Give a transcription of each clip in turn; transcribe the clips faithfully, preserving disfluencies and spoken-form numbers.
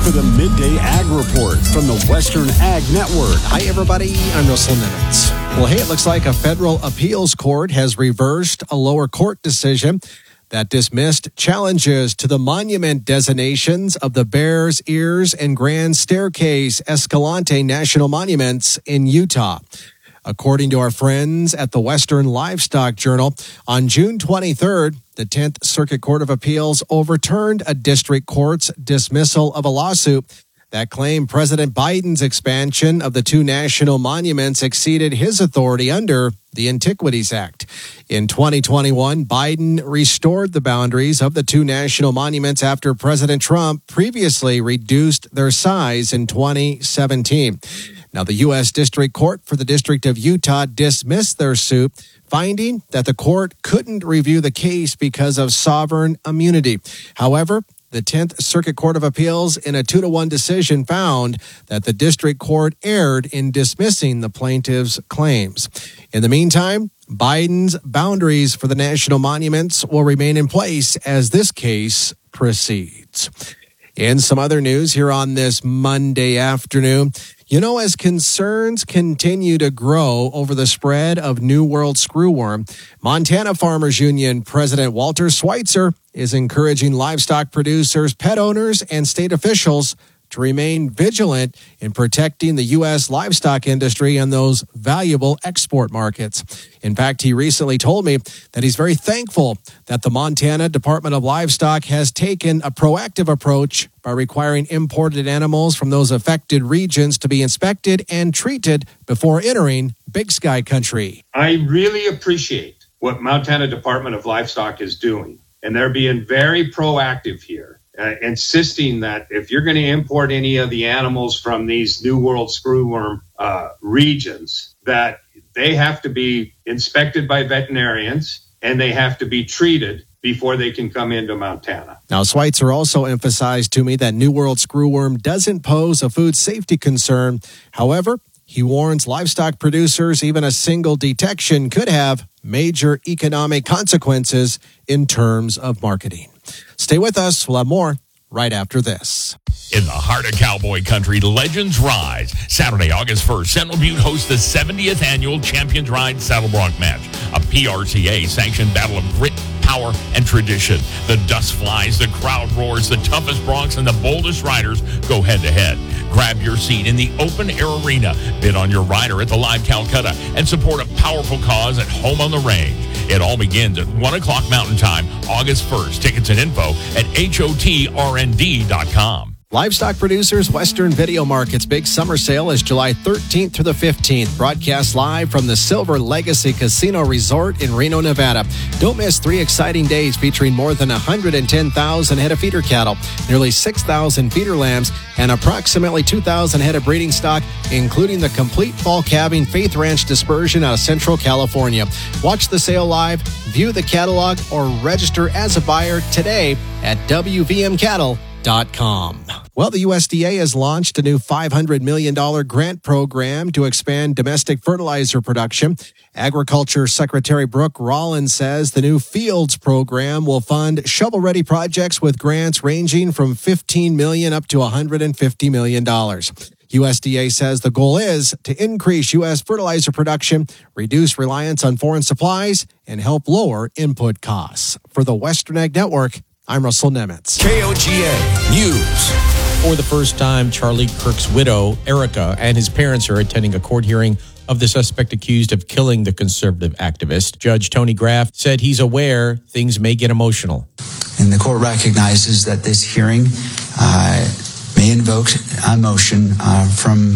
for the Midday Ag Report from the Western Ag Network. Hi, everybody. I'm Russell Nimitz. Well, hey, it looks like a federal appeals court has reversed a lower court decision that dismissed challenges to the monument designations of the Bears Ears and Grand Staircase Escalante National Monuments in Utah. According to our friends at the Western Livestock Journal, on June twenty-third, the tenth Circuit Court of Appeals overturned a district court's dismissal of a lawsuit that claimed President Biden's expansion of the two national monuments exceeded his authority under the Antiquities Act. In twenty twenty-one, Biden restored the boundaries of the two national monuments after President Trump previously reduced their size in twenty seventeen. Now, the U S District Court for the District of Utah dismissed their suit, finding that the court couldn't review the case because of sovereign immunity. However, the tenth Circuit Court of Appeals, in a two to one decision, found that the district court erred in dismissing the plaintiff's claims. In the meantime, Biden's boundaries for the national monuments will remain in place as this case proceeds. In some other news here on this Monday afternoon, you know, as concerns continue to grow over the spread of New World screwworm, Montana Farmers Union President Walter Schweitzer is encouraging livestock producers, pet owners, and state officials to remain vigilant in protecting the U S livestock industry and those valuable export markets. In fact, he recently told me that he's very thankful that the Montana Department of Livestock has taken a proactive approach by requiring imported animals from those affected regions to be inspected and treated before entering Big Sky country. I really appreciate what Montana Department of Livestock is doing, and they're being very proactive here. Uh, insisting that if you're going to import any of the animals from these New World screwworm uh, regions, that they have to be inspected by veterinarians and they have to be treated before they can come into Montana. Now, Schweitzer also emphasized to me that New World screwworm doesn't pose a food safety concern. However, he warns livestock producers even a single detection could have major economic consequences in terms of marketing. Stay with us. We'll have more right after this. In the heart of cowboy country, legends rise. Saturday, August first, Sentinel Butte hosts the seventieth annual Champions Ride Saddle Bronc match, a P R C A-sanctioned battle of grit, power, and tradition. The dust flies, the crowd roars, the toughest broncs and the boldest riders go head-to-head. Grab your seat in the open-air arena, bid on your rider at the Live Calcutta, and support a powerful cause at home on the range. It all begins at one o'clock Mountain Time, August first. Tickets and info at H O T R N D dot com. Livestock Producers Western Video Market's big summer sale is July thirteenth through the fifteenth. Broadcast live from the Silver Legacy Casino Resort in Reno, Nevada. Don't miss three exciting days featuring more than one hundred ten thousand head of feeder cattle, nearly six thousand feeder lambs, and approximately two thousand head of breeding stock, including the complete fall calving Faith Ranch dispersion out of Central California. Watch the sale live, view the catalog, or register as a buyer today at W V M cattle dot com. Well, the U S D A has launched a new five hundred million dollars grant program to expand domestic fertilizer production. Agriculture Secretary Brooke Rollins says the new Fields program will fund shovel-ready projects with grants ranging from fifteen million dollars up to one hundred fifty million dollars. U S D A says the goal is to increase U S fertilizer production, reduce reliance on foreign supplies, and help lower input costs. For the Western Ag Network, I'm Russell Nimitz. K O G A News. For the first time, Charlie Kirk's widow, Erica, and his parents are attending a court hearing of the suspect accused of killing the conservative activist. Judge Tony Graff said he's aware things may get emotional. And the court recognizes that this hearing uh, may invoke emotion uh, from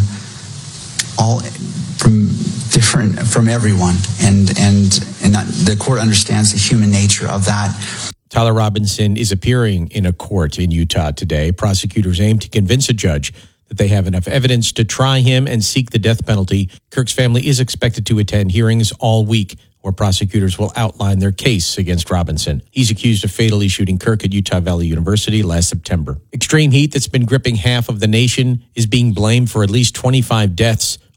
all, from different, from everyone, and and and the court understands the human nature of that. Tyler Robinson is appearing in a court in Utah today. Prosecutors aim to convince a judge that they have enough evidence to try him and seek the death penalty. Kirk's family is expected to attend hearings all week, where prosecutors will outline their case against Robinson. He's accused of fatally shooting Kirk at Utah Valley University last September. Extreme heat that's been gripping half of the nation is being blamed for at least twenty-five deaths